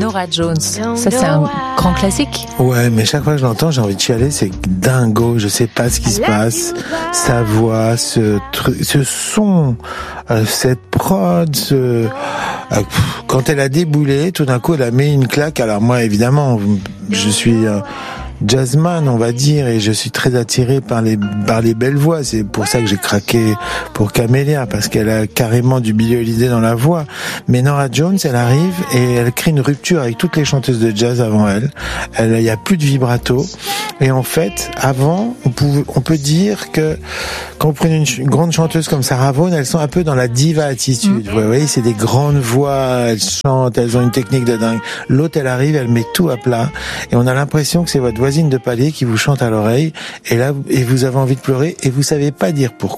Norah Jones. Ça, c'est un grand classique. Ouais, mais chaque fois que je l'entends, j'ai envie de chialer, c'est dingo, je sais pas ce qui se passe. Sa voix, ce son, cette prod, quand elle a déboulé, tout d'un coup, elle a mis une claque. Alors moi, évidemment, je suis jazzman, on va dire, et je suis très attiré par les belles voix. C'est pour ça que j'ai craqué pour Camélia, parce qu'elle a carrément du Billie Holiday dans la voix. Mais Norah Jones, elle arrive et elle crée une rupture avec toutes les chanteuses de jazz avant elle. Il y a plus de vibrato. Et en fait, avant, on peut dire que quand vous prenez une grande chanteuse comme Sarah Vaughan, elles sont un peu dans la diva attitude. Vous voyez, c'est des grandes voix, elles chantent, elles ont une technique de dingue. L'autre, elle arrive, elle met tout à plat, et on a l'impression que c'est votre voisine de palier qui vous chante à l'oreille, et là, et vous avez envie de pleurer, et vous savez pas dire pourquoi.